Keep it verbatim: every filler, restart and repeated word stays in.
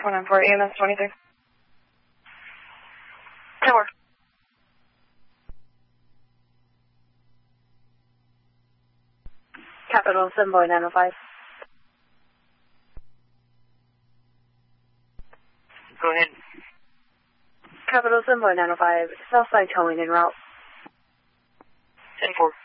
four nine four, E M S twenty-three. Tower. Capital seven boy nine oh five. Go ahead. Capital seven boy nine oh five, Southside towing en route. ten four.